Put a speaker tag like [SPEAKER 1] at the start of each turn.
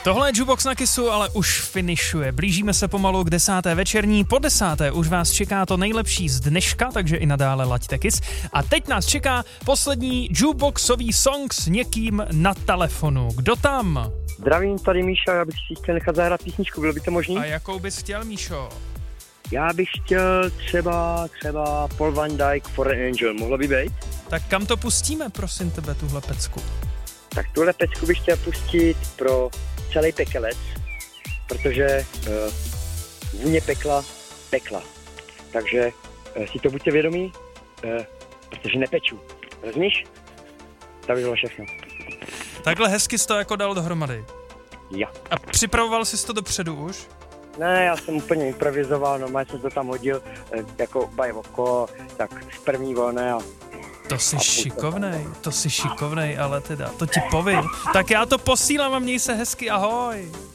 [SPEAKER 1] Tohle je Jukebox na Kissu, ale už finišuje. Blížíme se pomalu k 10. večerní. Po 10. už vás čeká to nejlepší z dneška, takže i nadále laďte Kiss. A teď nás čeká poslední Jukeboxový song s někým na telefonu. Kdo tam?
[SPEAKER 2] Zdravím, tady Míša, já bych si chtěl nechat zahrát písničku, bylo by to možný?
[SPEAKER 1] A jakou bys chtěl, Míšo?
[SPEAKER 2] Já bych chtěl třeba Paul Van Dyke For an Angel, mohlo by být?
[SPEAKER 1] Tak kam to pustíme, prosím tebe, tuhle pecku?
[SPEAKER 2] Tak tuhle pecku bych chtěl pustit pro celý pekelec, protože vůně pekla. Takže si to buďte vědomí, protože nepeču. Rozumíš? To by bylo všechno.
[SPEAKER 1] Takhle hezky jsi to jako dal dohromady.
[SPEAKER 2] Ja.
[SPEAKER 1] A připravoval jsi to dopředu už?
[SPEAKER 2] Ne, já jsem úplně improvizoval, normálně jsem to tam hodil jako bajvoko, tak z první volné a...
[SPEAKER 1] To jsi šikovnej, ale teda, to ti povím. Tak já to posílám a měj se hezky, ahoj.